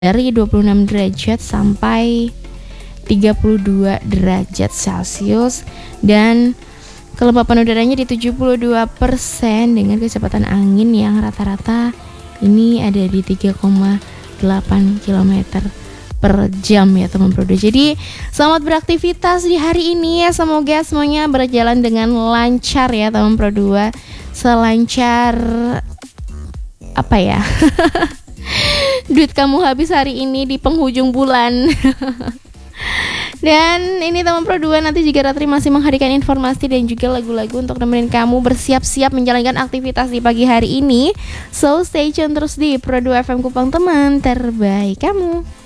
dari 26 derajat sampai 32 derajat Celcius, dan kelembapan udaranya di 72% dengan kecepatan angin yang rata-rata ini ada di 3,8 km per jam ya teman Pro 2. Jadi selamat beraktivitas di hari ini ya, semoga semuanya berjalan dengan lancar ya teman Pro 2. Selancar apa ya? Duit kamu habis hari ini di penghujung bulan. Dan ini teman Pro 2, nanti juga Ratri masih menghadirkan informasi dan juga lagu-lagu untuk nemenin kamu bersiap-siap menjalankan aktivitas di pagi hari ini. So stay tune terus di Pro 2 FM Kupang, teman terbaik kamu.